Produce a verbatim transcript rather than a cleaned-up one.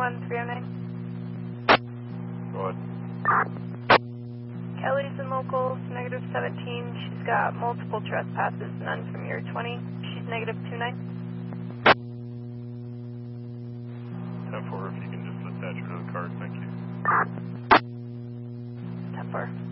one three oh nine. Go ahead. Kelly's in locals, negative seventeen. She's got multiple trespasses, none from year twenty. She's negative two nine. ten four, if you can just attach her to the card, thank you. ten four.